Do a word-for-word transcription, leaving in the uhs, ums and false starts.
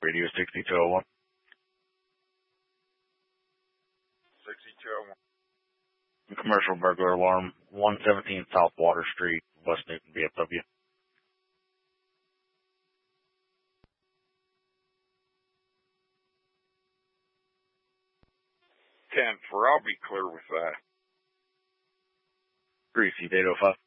Radio sixty-two oh one. sixty-two oh one. Commercial burglar alarm, one seventeen South Water Street, West Newton, V F W. ten four, I'll be clear with that. Greasy, eight oh five.